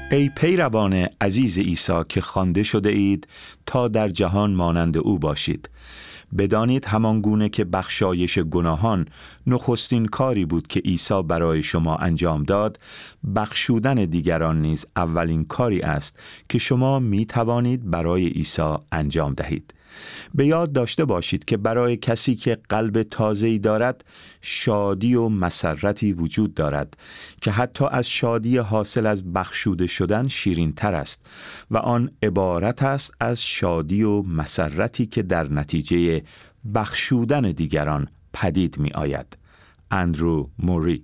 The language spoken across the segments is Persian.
ای پیروان عزیز عیسی که خوانده شده اید تا در جهان مانند او باشید، بدانید همان گونه که بخشایش گناهان نخستین کاری بود که عیسی برای شما انجام داد، بخشودن دیگران نیز اولین کاری است که شما می توانید برای عیسی انجام دهید. به یاد داشته باشید که برای کسی که قلب تازه‌ای دارد شادی و مسرتی وجود دارد که حتی از شادی حاصل از بخشوده شدن شیرین تر است و آن عبارت است از شادی و مسرتی که در نتیجه بخشودن دیگران پدید می آید. اندرو موری.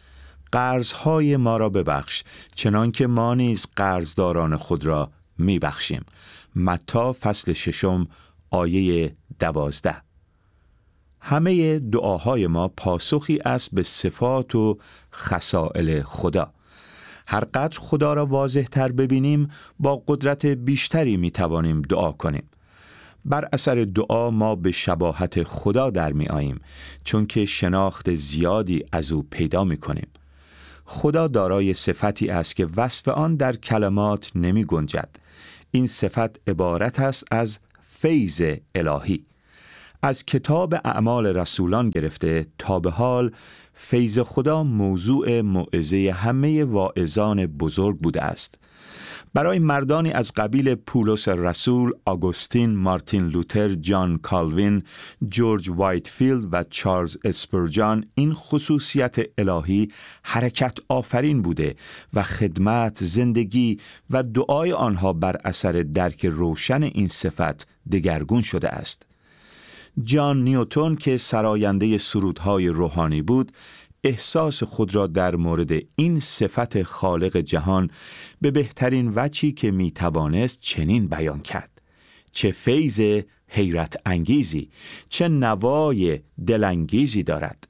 قرضهای ما را ببخش چنان که ما نیز قرضداران خود را می بخشیم. متی فصل 6 آیه 12. همه دعاهای ما پاسخی است به صفات و خصائل خدا. هر قدر خدا را واضح تر ببینیم با قدرت بیشتری می توانیم دعا کنیم. بر اثر دعا ما به شباهت خدا در می آییم چون که شناخت زیادی از او پیدا می کنیم. خدا دارای صفتی است که وصف آن در کلمات نمی گنجد. این صفت عبارت است از فیض الهی. از کتاب اعمال رسولان گرفته تا به حال فیض خدا موضوع موعظه همه واعظان بزرگ بوده است. برای مردانی از قبیل پولس رسول، آگوستین، مارتین لوتر، جان کالوین، جورج وایتفیلد و چارلز اسپرجان این خصوصیت الهی حرکت آفرین بوده و خدمت، زندگی و دعای آنها بر اثر درک روشن این صفت دگرگون شده است. جان نیوتن که سراینده سرودهای روحانی بود، احساس خود را در مورد این صفت خالق جهان به بهترین وجهی که می توانست چنین بیان کرد: چه فیض حیرت انگیزی، چه نوای دلانگیزی دارد.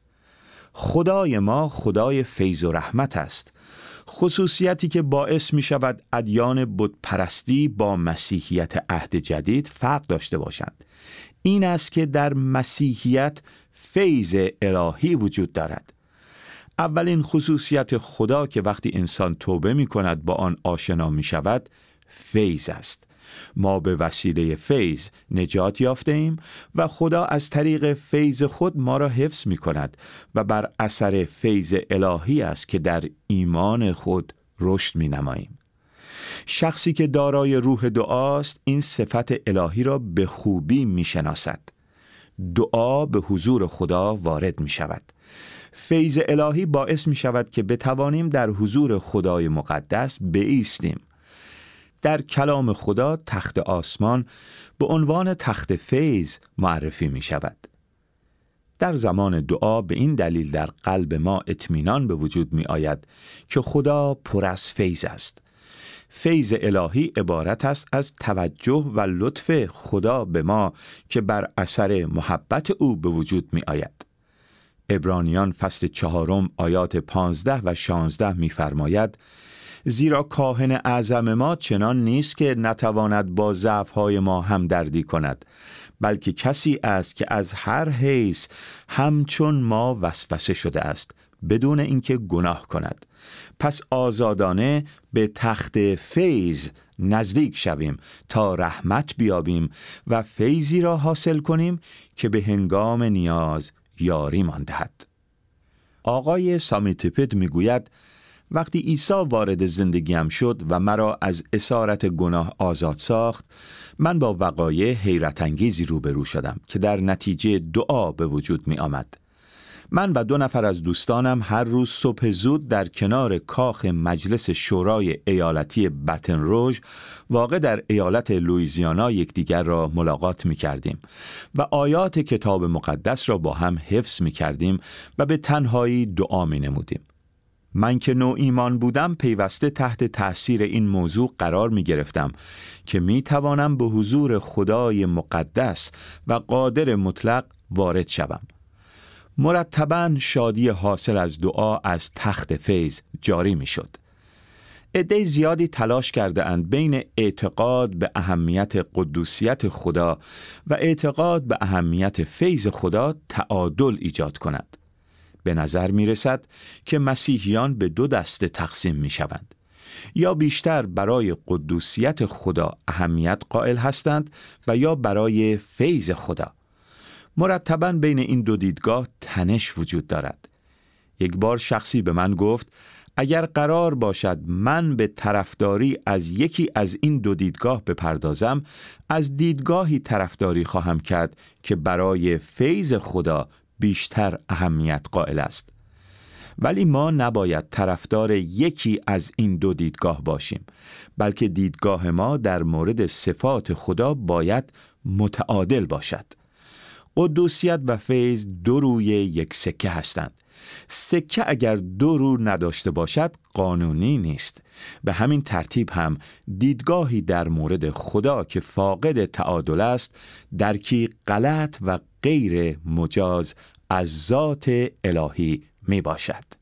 خدای ما خدای فیض و رحمت است، خصوصیتی که باعث می شود ادیان بت پرستی با مسیحیت عهد جدید فرق داشته باشند. این است که در مسیحیت فیض الهی وجود دارد. اولین خصوصیت خدا که وقتی انسان توبه می کند با آن آشنا می شود فیض است. ما به وسیله فیض نجات یافته ایم و خدا از طریق فیض خود ما را حفظ می کند و بر اثر فیض الهی است که در ایمان خود رشد می نماییم. شخصی که دارای روح دعاست این صفت الهی را به خوبی می شناسد. دعا به حضور خدا وارد می شود. فیض الهی باعث می شود که بتوانیم در حضور خدای مقدس بایستیم. در کلام خدا تخت آسمان به عنوان تخت فیض معرفی می شود. در زمان دعا به این دلیل در قلب ما اطمینان به وجود می آید که خدا پر از فیض است. فیض الهی عبارت است از توجه و لطف خدا به ما که بر اثر محبت او به وجود می آید. عبرانیان فصل 4 آیات 15 و 16 می فرماید: زیرا کاهن اعظم ما چنان نیست که نتواند با ضعف‌های ما همدردی کند، بلکه کسی است که از هر حیث همچون ما وسوسه شده است بدون اینکه گناه کند. پس آزادانه به تخت فیض نزدیک شویم تا رحمت بیابیم و فیضی را حاصل کنیم که به هنگام نیاز یاریمان دهد. آقای سامیتیپید میگوید: وقتی عیسی وارد زندگیم شد و مرا از اسارت گناه آزاد ساخت، من با وقایع حیرت انگیزی روبرو شدم که در نتیجه دعا به وجود می آمد. من و 2 نفر از دوستانم هر روز صبح زود در کنار کاخ مجلس شورای ایالتی بتن روژ واقع در ایالت لوئیزیانا یکدیگر را ملاقات می کردیم و آیات کتاب مقدس را با هم حفظ می کردیم و به تنهایی دعا می نمودیم. من که نو ایمان بودم پیوسته تحت تأثیر این موضوع قرار می گرفتم که می توانم به حضور خدای مقدس و قادر مطلق وارد شوم. مرتباً شادی حاصل از دعا از تخت فیض جاری می شد. عده زیادی تلاش کرده اند بین اعتقاد به اهمیت قدوسیت خدا و اعتقاد به اهمیت فیض خدا تعادل ایجاد کنند. به نظر می رسد که مسیحیان به 2 دسته تقسیم می شوند. یا بیشتر برای قدوسیت خدا اهمیت قائل هستند و یا برای فیض خدا. مرتباً بین این دو دیدگاه تنش وجود دارد. یک بار شخصی به من گفت اگر قرار باشد من به طرفداری از یکی از این دو دیدگاه بپردازم، از دیدگاهی طرفداری خواهم کرد که برای فیض خدا بیشتر اهمیت قائل است. ولی ما نباید طرفدار یکی از این دو دیدگاه باشیم، بلکه دیدگاه ما در مورد صفات خدا باید متعادل باشد. قدوسیت و فیض دو روی یک سکه هستند. سکه اگر دو رو نداشته باشد قانونی نیست. به همین ترتیب هم دیدگاهی در مورد خدا که فاقد تعادل است، درکی غلط و غیر مجاز از ذات الهی می باشد.